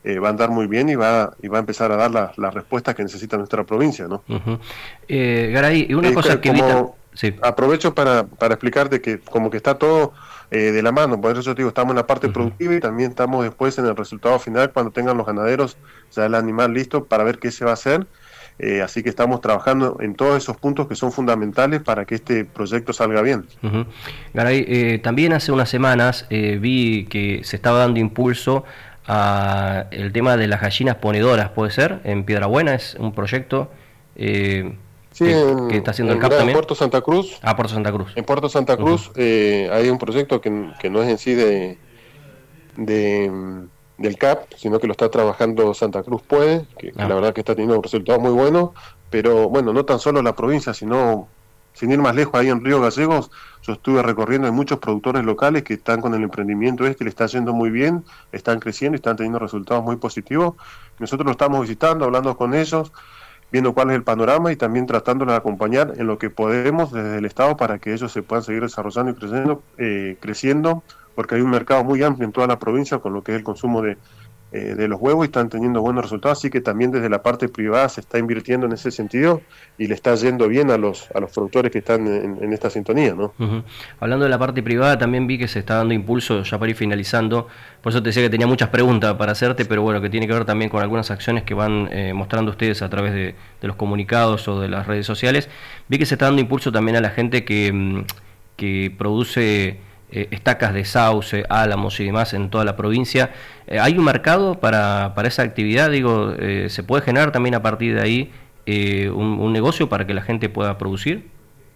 va a andar muy bien y va a empezar a dar las respuestas que necesita nuestra provincia, ¿no? Garay, y una cosa que vi Como sí. aprovecho para explicarte que como que está todo de la mano, por eso yo te digo, estamos en la parte Ujú. productiva y también estamos después en el resultado final cuando tengan los ganaderos ya el animal listo para ver qué se va a hacer. Así que estamos trabajando en todos esos puntos que son fundamentales para que este proyecto salga bien. Ujú. Garay, también hace unas semanas vi que se estaba dando impulso a el tema de las gallinas ponedoras, ¿puede ser? En Piedrabuena es un proyecto eh, Sí, que está haciendo el CAP mirá, también. Ah, Puerto Santa Cruz. En Puerto Santa Ujú. Cruz hay un proyecto que no es en sí de del CAP, sino que lo está trabajando Santa Cruz Puede, que Ah, la verdad que está teniendo resultados muy buenos, pero bueno, no tan solo la provincia, sino sin ir más lejos, ahí en Río Gallegos, yo estuve recorriendo, hay muchos productores locales que están con el emprendimiento le está yendo muy bien, están creciendo y están teniendo resultados muy positivos. Nosotros lo estamos visitando, hablando con ellos, viendo cuál es el panorama y también tratándolos de acompañar en lo que podemos desde el Estado para que ellos se puedan seguir desarrollando y creciendo, porque hay un mercado muy amplio en toda la provincia con lo que es el consumo de los huevos y están teniendo buenos resultados, así que también desde la parte privada se está invirtiendo en ese sentido y le está yendo bien a los productores que están en esta sintonía, ¿no? ujú. Hablando de la parte privada, también vi que se está dando impulso, ya para ir finalizando, por eso te decía que tenía muchas preguntas para hacerte, pero bueno, que tiene que ver también con algunas acciones que van mostrando ustedes a través de los comunicados o de las redes sociales. Vi que se está dando impulso también a la gente que produce estacas de sauce, álamos y demás en toda la provincia. ¿Hay un mercado para esa actividad? Digo, ¿se puede generar también a partir de ahí un negocio para que la gente pueda producir?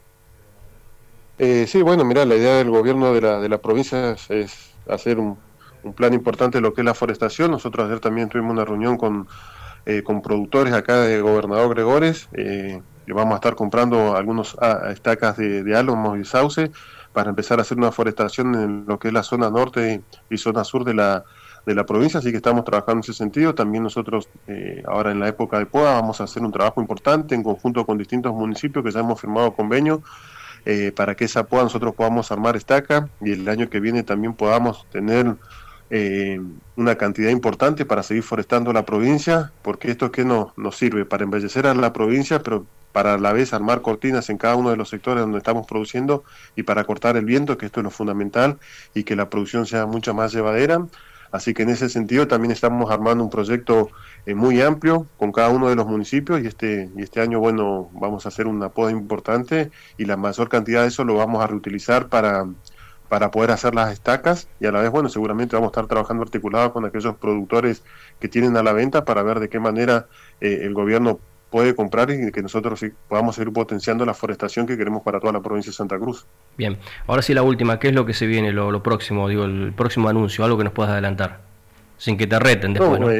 Sí, bueno, mira, la idea del gobierno de la provincia es hacer un plan importante de lo que es la forestación. Nosotros ayer también tuvimos una reunión con productores acá de Gobernador Gregores. Le vamos a estar comprando algunos estacas de álamos y sauce para empezar a hacer una forestación en lo que es la zona norte y zona sur de la provincia, así que estamos trabajando en ese sentido. También nosotros, ahora en la época de poda, vamos a hacer un trabajo importante en conjunto con distintos municipios que ya hemos firmado convenio para que esa poda nosotros podamos armar estaca y el año que viene también podamos tener eh, una cantidad importante para seguir forestando la provincia, porque esto que nos sirve para embellecer a la provincia, pero para a la vez armar cortinas en cada uno de los sectores donde estamos produciendo y para cortar el viento, que esto es lo fundamental, y que la producción sea mucho más llevadera. Así que en ese sentido también estamos armando un proyecto muy amplio con cada uno de los municipios y este año, bueno, vamos a hacer una poda importante y la mayor cantidad de eso lo vamos a reutilizar para poder hacer las estacas y a la vez, bueno, seguramente vamos a estar trabajando articulado con aquellos productores que tienen a la venta para ver de qué manera el gobierno puede comprar y que nosotros sí podamos seguir potenciando la forestación que queremos para toda la provincia de Santa Cruz. Bien, ahora sí la última, ¿qué es lo que se viene, lo próximo, digo, el próximo anuncio, algo que nos puedas adelantar? Sin que te reten después, No, ¿no?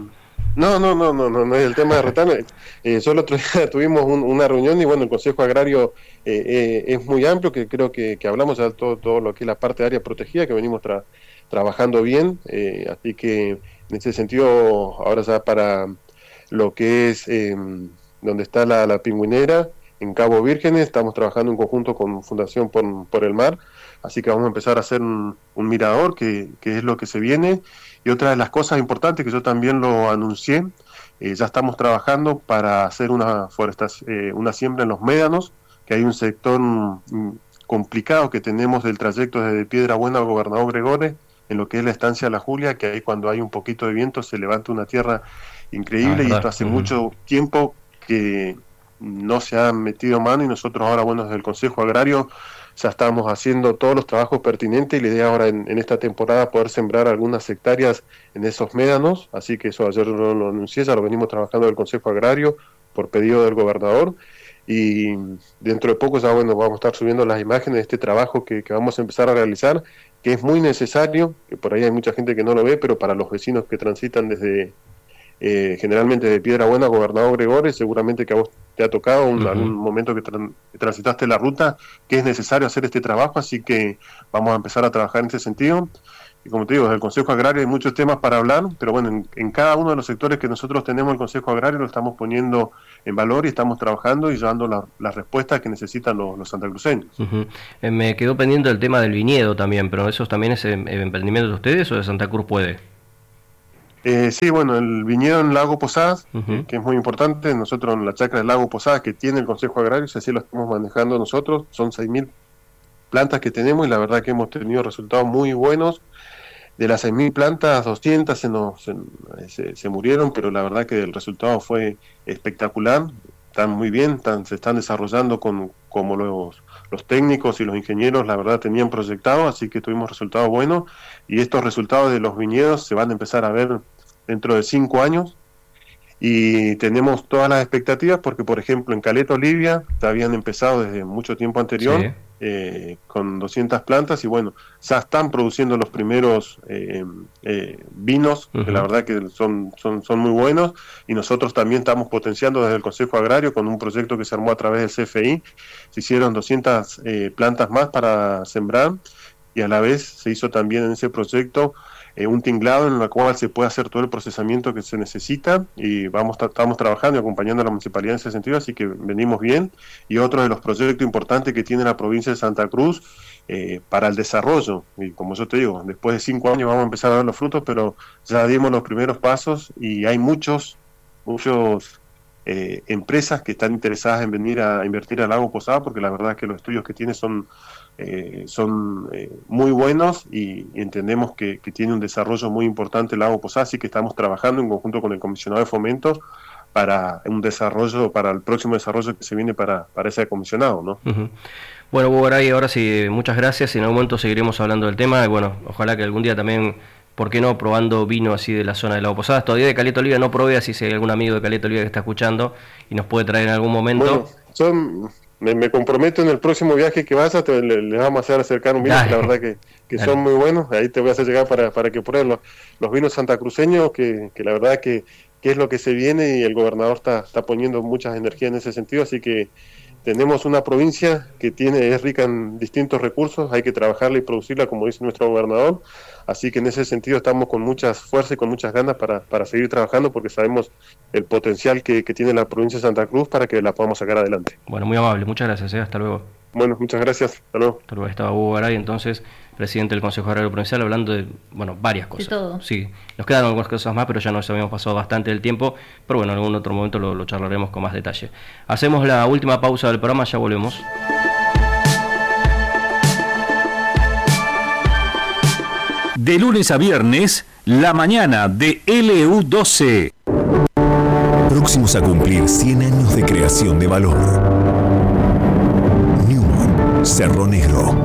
no es el tema de retano. Solo otro día tuvimos una reunión y bueno, el Consejo Agrario es muy amplio, que creo que hablamos ya de todo lo que es la parte de área protegida, que venimos trabajando bien, así que en ese sentido, ahora ya para lo que es donde está la pingüinera, en Cabo Vírgenes, estamos trabajando en conjunto con Fundación por el Mar, así que vamos a empezar a hacer un mirador, que es lo que se viene. Y otra de las cosas importantes que yo también lo anuncié, ya estamos trabajando para hacer una siembra en los médanos, que hay un sector complicado que tenemos del trayecto desde Piedra Buena al Gobernador Gregores, en lo que es la estancia La Julia, que ahí cuando hay un poquito de viento se levanta una tierra Ah, es increíble y esto verdad. hace Ujú. mucho tiempo que no se ha metido mano y nosotros ahora, bueno, desde el Consejo Agrario ya estamos haciendo todos los trabajos pertinentes y la idea ahora en esta temporada poder sembrar algunas hectáreas en esos médanos, así que eso ayer lo anuncié, ya lo venimos trabajando del Consejo Agrario por pedido del gobernador y dentro de poco ya bueno vamos a estar subiendo las imágenes de este trabajo que vamos a empezar a realizar, que es muy necesario, que por ahí hay mucha gente que no lo ve, pero para los vecinos que transitan desde generalmente de Piedra Buena, Gobernador Gregores, seguramente que a vos te ha tocado algún Ujú. momento que transitaste la ruta, que es necesario hacer este trabajo, así que vamos a empezar a trabajar en ese sentido. Y como te digo, desde el Consejo Agrario hay muchos temas para hablar, pero bueno, en cada uno de los sectores que nosotros tenemos el Consejo Agrario lo estamos poniendo en valor y estamos trabajando y llevando las respuestas que necesitan los santacruceños. Ujú. Me quedó pendiente el tema del viñedo también, pero ¿eso también es emprendimiento de ustedes o de Santa Cruz puede? Sí, bueno, el viñedo en Lago Posadas, Uh-huh. que es muy importante, nosotros en la chacra del Lago Posadas, que tiene el Consejo Agrario, así lo estamos manejando nosotros, son 6.000 plantas que tenemos y la verdad que hemos tenido resultados muy buenos. De las 6.000 plantas, 200 se murieron, pero la verdad que el resultado fue espectacular, están muy bien, se están desarrollando como los técnicos y los ingenieros, la verdad, tenían proyectado, así que tuvimos resultados buenos, y estos resultados de los viñedos se van a empezar a ver dentro de 5 años, y tenemos todas las expectativas porque, por ejemplo, en Caleta Olivia ya habían empezado desde mucho tiempo anterior, Sí. con 200 plantas, y bueno, ya están produciendo los primeros vinos, que la Uh-huh. verdad que son muy buenos, y nosotros también estamos potenciando desde el Consejo Agrario con un proyecto que se armó a través del CFI. Se hicieron 200 plantas más para sembrar, y a la vez se hizo también en ese proyecto un tinglado en el cual se puede hacer todo el procesamiento que se necesita, y estamos trabajando y acompañando a la municipalidad en ese sentido, así que venimos bien. Y otro de los proyectos importantes que tiene la provincia de Santa Cruz para el desarrollo, y como yo te digo, después de 5 años vamos a empezar a ver los frutos, pero ya dimos los primeros pasos y hay muchos empresas que están interesadas en venir a invertir al Lago Posada, porque la verdad es que los estudios que tiene son muy buenos, y entendemos que tiene un desarrollo muy importante el Lago Posada, así que estamos trabajando en conjunto con el comisionado de fomento para un desarrollo, para el próximo desarrollo que se viene para ese comisionado, ¿no? Uh-huh. Bueno, Hugo Garay, ahora sí, muchas gracias, y en algún momento seguiremos hablando del tema, y bueno, ojalá que algún día también, ¿por qué no?, probando vino así de la zona de Lago Posadas. Todavía de Caleta Olivia no probé, así si hay algún amigo de Caleta Olivia que está escuchando y nos puede traer en algún momento. Bueno, me comprometo en el próximo viaje que vayas, les vamos a hacer acercar un vino, que la verdad que son muy buenos. Ahí te voy a hacer llegar para que prueben los vinos santacruceños, que la verdad que es lo que se viene, y el gobernador está poniendo muchas energías en ese sentido, así que tenemos una provincia que es rica en distintos recursos, hay que trabajarla y producirla, como dice nuestro gobernador, así que en ese sentido estamos con muchas fuerzas y con muchas ganas para seguir trabajando, porque sabemos el potencial que tiene la provincia de Santa Cruz para que la podamos sacar adelante. Bueno, muy amable, muchas gracias, hasta luego. Bueno, muchas gracias, hasta luego. Hasta luego. Estaba Hugo Garay, entonces, presidente del Consejo Agrario Provincial, hablando de, bueno, varias cosas. De todo. Sí, nos quedan algunas cosas más, pero ya nos habíamos pasado bastante del tiempo, pero bueno, en algún otro momento lo charlaremos con más detalle. Hacemos la última pausa del programa, ya volvemos. De lunes a viernes, la mañana de LU12. Próximos a cumplir 100 años de creación de valor. Newman, Cerro Negro.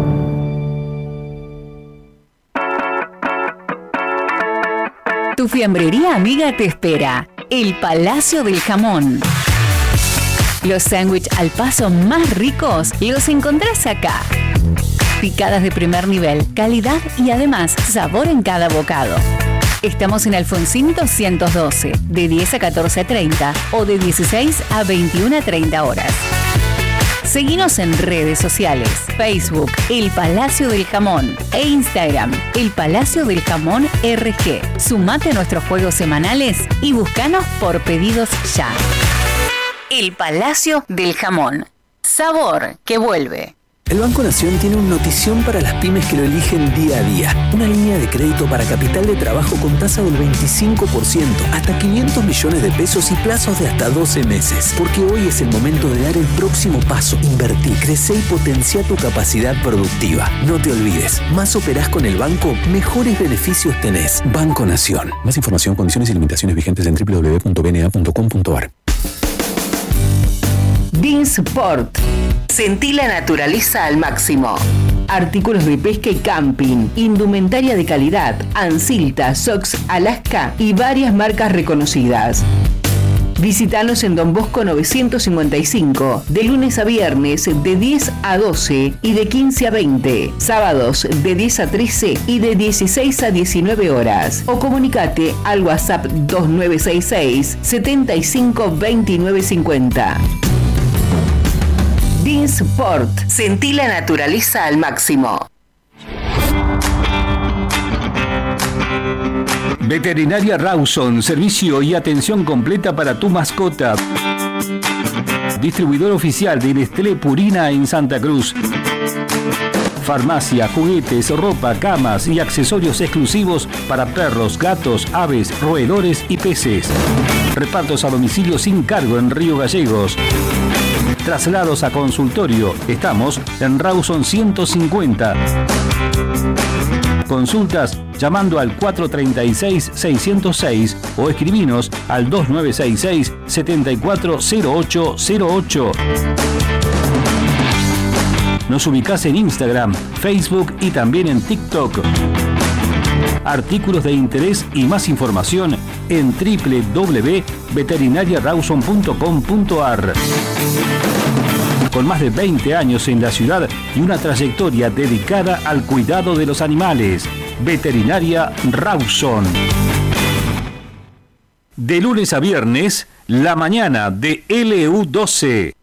Tu fiambrería amiga te espera. El Palacio del Jamón. Los sándwiches al paso más ricos los encontrás acá. Picadas de primer nivel, calidad y además sabor en cada bocado. Estamos en Alfonsín 212, de 10 a 14:30 o de 16 a 21:30 horas. Seguinos en redes sociales, Facebook, El Palacio del Jamón, e Instagram, El Palacio del Jamón RG. Sumate a nuestros juegos semanales y búscanos por pedidos ya. El Palacio del Jamón. Sabor que vuelve. El Banco Nación tiene una notición para las pymes que lo eligen día a día. Una línea de crédito para capital de trabajo con tasa del 25%, hasta 500 millones de pesos y plazos de hasta 12 meses. Porque hoy es el momento de dar el próximo paso. Invertí, crece y potencia tu capacidad productiva. No te olvides, más operás con el banco, mejores beneficios tenés. Banco Nación. Más información, condiciones y limitaciones vigentes en www.bna.com.ar. Dinsport. Sentí la naturaleza al máximo. Artículos de pesca y camping, indumentaria de calidad, Ansilta, Sox, Alaska y varias marcas reconocidas. Visítanos en Don Bosco 955, de lunes a viernes de 10 a 12 y de 15 a 20, sábados de 10 a 13 y de 16 a 19 horas. O comunicate al WhatsApp 2966 75 29 50. Dinsport. Sentí la naturaleza al máximo. Veterinaria Rawson, servicio y atención completa para tu mascota. Distribuidor oficial de Nestlé Purina en Santa Cruz. Farmacia, juguetes, ropa, camas y accesorios exclusivos para perros, gatos, aves, roedores y peces. Repartos a domicilio sin cargo en Río Gallegos. Traslados a consultorio. Estamos en Rawson 150. Consultas llamando al 436-606 o escribinos al 2966-740808. Nos ubicás en Instagram, Facebook y también en TikTok. Artículos de interés y más información en www.veterinariarawson.com.ar. Con más de 20 años en la ciudad y una trayectoria dedicada al cuidado de los animales. Veterinaria Rawson. De lunes a viernes, la mañana de LU12.